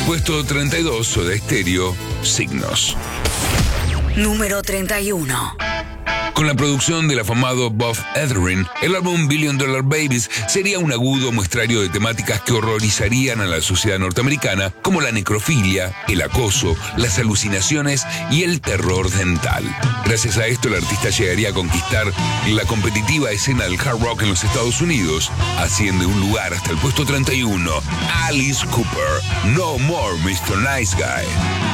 Puesto 32, Soda Stereo, Signos. Número 31. Con la producción del afamado Buff Ethering, el álbum Billion Dollar Babies sería un agudo muestrario de temáticas que horrorizarían a la sociedad norteamericana, como la necrofilia, el acoso, las alucinaciones y el terror dental. Gracias a esto, el artista llegaría a conquistar la competitiva escena del hard rock en los Estados Unidos, asciende un lugar hasta el puesto 31, Alice Cooper, No More Mr. Nice Guy.